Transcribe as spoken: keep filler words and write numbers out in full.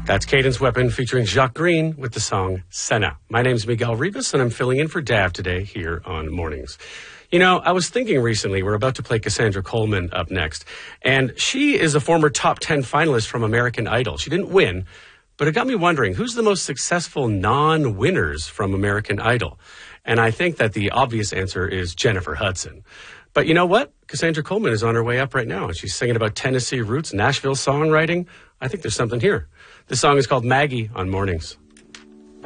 That's Cadence Weapon featuring Jacques Green with the song Senna. My name's Miguel Rivas, and I'm filling in for Dav today here on Mornings. You know, I was thinking recently, we're about to play Cassandra Coleman up next, and she is a former top ten finalist from American Idol. She didn't win, but it got me wondering, who's the most successful non-winners from American Idol? And I think that the obvious answer is Jennifer Hudson. But you know what? Cassandra Coleman is on her way up right now, and she's singing about Tennessee roots, Nashville songwriting. I think there's something here. This song is called Maggie on Mornings.